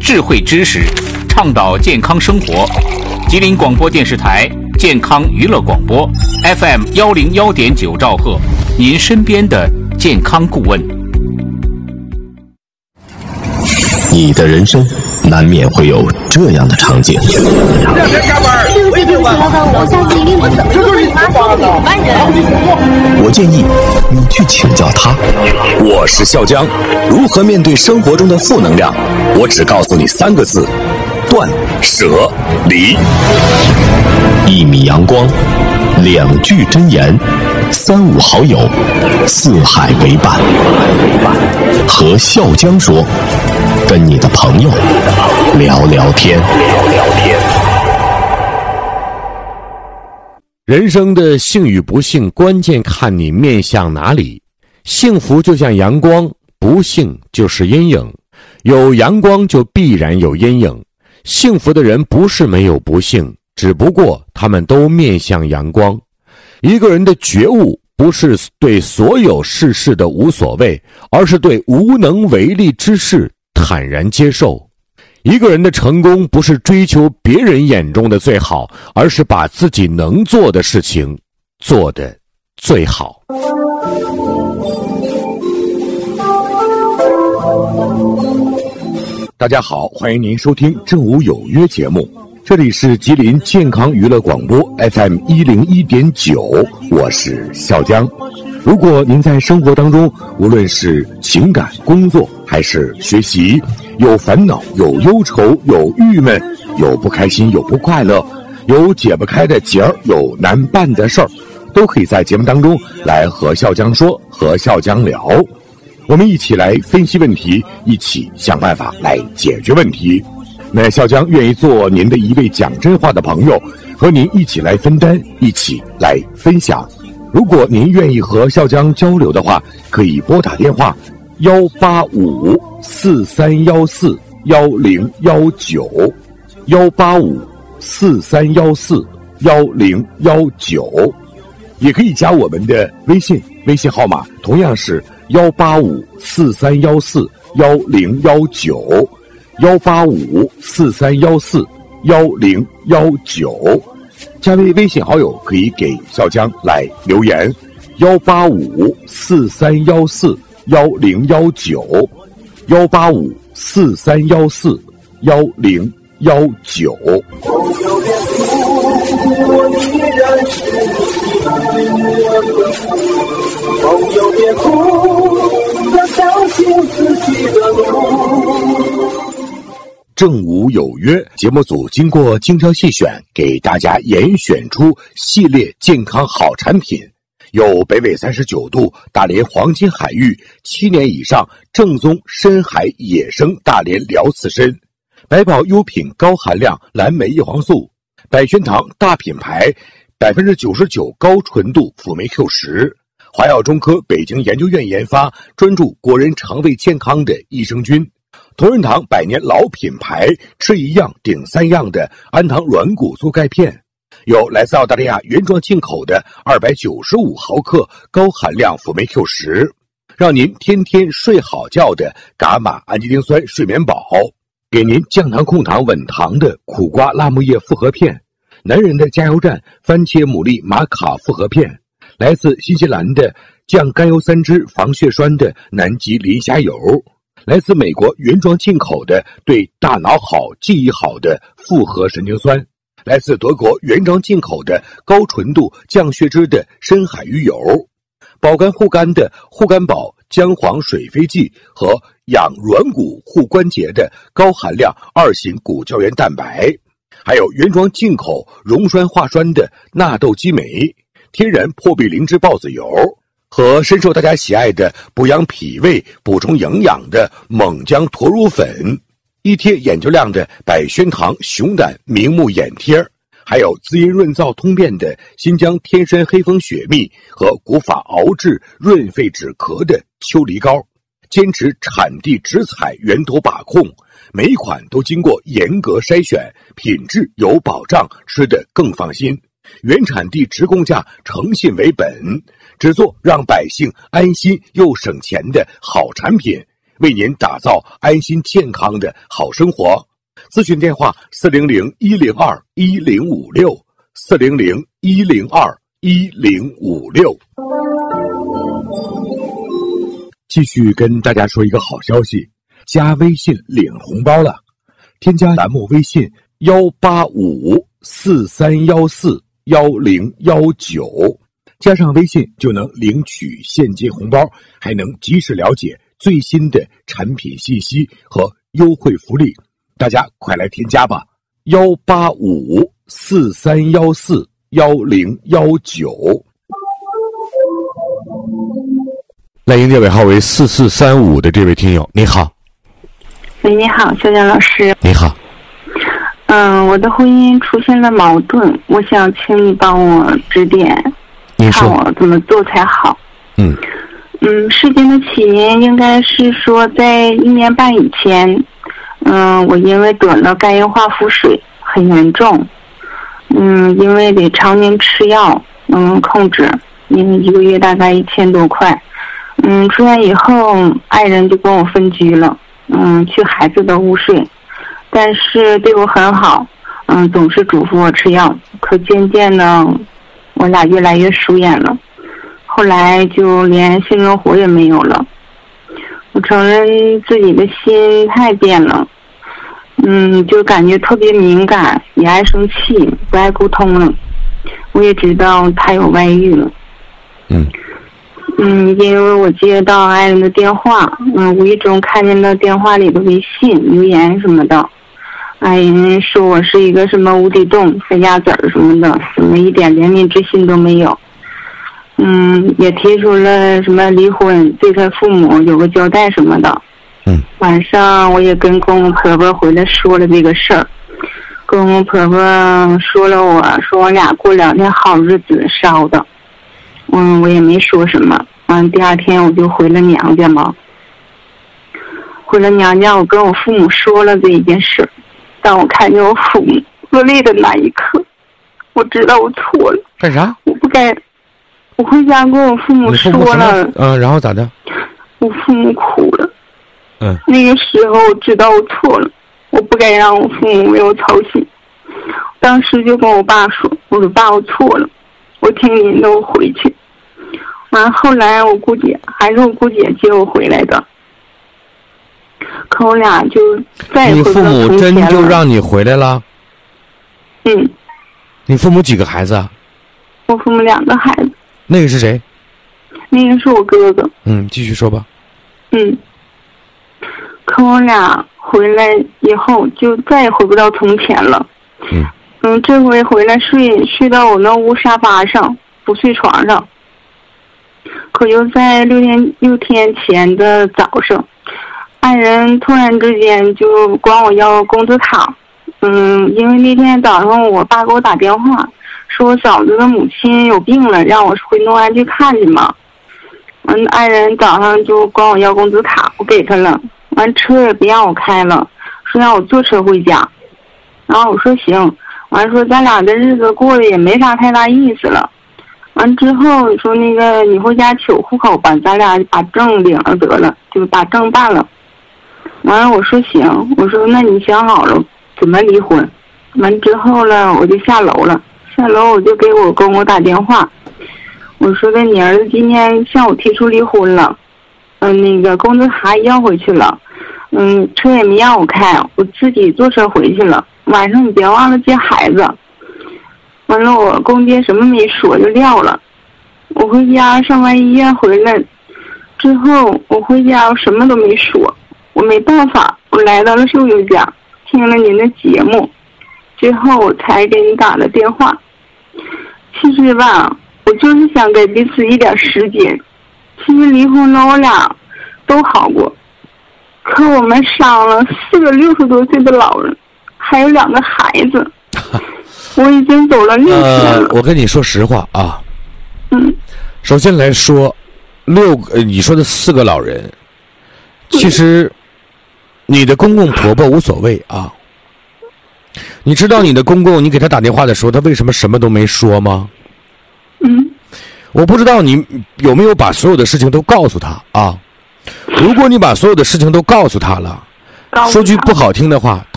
智慧知识，倡导健康生活。吉林广播电视台健康娱乐广播 FM101.9兆赫，您身边的健康顾问。 你的人生难免会有这样的场景。 对不起，老板，我下次一定不怎么就会麻烦你们班人。 我建议你去请教他。我是笑江，如何面对生活中的负能量？我只告诉你3个字：断舍离。1米阳光，2句真言，3、5好友，四海为伴。和笑江说，跟你的朋友聊聊天。 人生的幸与不幸，关键看你面向哪里。幸福就像阳光，不幸就是阴影。有阳光就必然有阴影。幸福的人不是没有不幸，只不过他们都面向阳光。一个人的觉悟不是对所有世事的无所谓，而是对无能为力之事坦然接受。一个人的成功不是追求别人眼中的最好，而是把自己能做的事情做得最好。 大家好，欢迎您收听正午有约节目，这里是吉林健康娱乐广播 FM101.9，我是笑江。如果您在生活当中，无论是情感、工作还是学习，有烦恼、有忧愁、有郁闷，有不开心、有不快乐，有解不开的结儿，有难办的事儿，都可以在节目当中来和笑江说，和笑江聊。我们一起来分析问题，一起想办法来解决问题。那笑江愿意做您的一位讲真话的朋友，和您一起来分担，一起来分享。如果您愿意和笑江交流的话，可以拨打电话18543141019，18543141019，也可以加我们的微信号码同样是18543141019，18543141019。加为微信好友可以给笑江来留言，18543141019，18543141019。朋友别哭，要相信自己的路。正午有约节目组经过精挑细选，给大家严选出系列健康好产品，有北纬39度大连黄金海域7年以上正宗深海野生大连辽刺参，百宝优品高含量蓝莓叶黄素，百宣堂大品牌99%高纯度辅酶 Q10，华药中科北京研究院研发，专注国人肠胃健康的益生菌，同仁堂100年老品牌，吃一样顶3样的安糖软骨素钙片，有来自澳大利亚原装进口的295毫克高含量辅酶 Q10，让您天天睡好觉的伽马氨基丁酸睡眠宝，给您降糖控糖稳糖的苦瓜辣木叶复合片，男人的加油站番茄牡蛎玛卡复合片，来自新西兰的降甘油三酯防血栓的南极磷虾油，来自美国原装进口的对大脑好记忆好的复合神经酸，来自德国原装进口的高纯度降血脂的深海鱼油，保肝护肝的护肝宝姜黄水飞剂和养软骨护关节的高含量2型骨胶原蛋白，还有原装进口溶栓化栓的纳豆激酶，天然破壁灵芝孢子油，和深受大家喜爱的补养脾胃补充营养的锰姜驼乳粉，一贴眼球亮的百宣堂熊胆明目眼贴，还有滋阴润燥通便的新疆天山黑蜂雪蜜和古法熬制润肺止咳的秋梨膏，坚持产地直采源头把控，每一款都经过严格筛选，品质有保障，吃得更放心。原产地直供价，诚信为本，只做让百姓安心又省钱的好产品。 为您打造安心健康的好生活。咨询电话400-102-1056，400-102-1056。继续跟大家说一个好消息，加微信领红包了，添加栏目微信18543141019，加上微信就能领取现金红包，还能及时了解最新的产品信息和优惠福利，大家快来添加吧，18543141019。 来迎接尾号为4435的这位听友，你好。 喂，你好，肖江老师。 你好。 我的婚姻出现了矛盾，我想请你帮我指点，看我怎么做才好。事情的起因应该是说在1年半以前，我因为得了肝硬化腹水，很严重，因为得常年吃药，控制，因为1个月大概1000多块。出院以后，爱人就跟我分居了，去孩子的屋睡，但是对我很好，总是嘱咐我吃药。可渐渐的，我俩越来越疏远了，后来就连性生活也没有了。我承认自己的心态变了，就感觉特别敏感，也爱生气，不爱沟通了。我也知道他有外遇了。因为我接到爱人的电话，无意中看见了电话里的微信留言什么的，爱人说我是一个什么无底洞、败家子儿什么的，什么一点怜悯之心都没有。也提出了什么离婚，对他父母有个交代什么的。晚上我也跟公公婆婆回来说了这个事儿，公公婆婆说我俩过2天好日子烧的。我也没说什么。第2天我就回了娘家嘛。回了娘家，我跟我父母说了这一件事。当我看见我父母落泪的那一刻，我知道我错了。 干啥？ 我不该。我回家跟我父母说了。 然后咋的？ 我父母哭了。那个时候我知道我错了，我不该让我父母为我操心。当时就跟我爸说，我说爸，我错了，我听您的，我回去。后来我姑姐接我回来的，可我俩就再也回不到从前了。 你父母真就让你回来了？你父母几个孩子啊？ 我父母2个孩子。 那个是谁？ 那个是我哥哥。 继续说吧。 可我俩回来以后就再也回不到从前了。这回回来睡到我那屋沙发上，不睡床上。可就在6天前的早上，爱人突然之间就管我要工资卡。因为那天早上我爸给我打电话，说我嫂子的母亲有病了，让我回农安去看去嘛。爱人早上就管我要工资卡，我给他了。车也不让我开了，说让我坐车回家。然后我说行。说咱俩的日子过得也没啥太大意思了。之后说那个你回家取户口吧，咱俩把证领了得了，就把证办了。我说行，我说那你想好了怎么离婚？之后了我就下楼了，我就给我公公打电话，我说的你儿子今天向我提出离婚了，那个工资卡要回去了，车也没让我开，我自己坐车回去了。晚上你别忘了接孩子。完了，我公爹什么没说就撂了。我回家上完医院回来之后，我回家我什么都没说，我没办法，我来到了秀秀家，听了您的节目，最后我才给你打了电话。其实吧，我就是想给彼此一点时间。其实离婚了，我俩都好过，可我们伤了4个60多岁的老人，还有2个孩子。我已经走了6天了。 我跟你说实话啊。首先来说，你说的4个老人，其实你的公公婆婆无所谓啊。你知道你的公公，你给他打电话的时候，他为什么什么都没说吗？我不知道你有没有把所有的事情都告诉他啊。 如果你把所有的事情都告诉他了，说句不好听的话，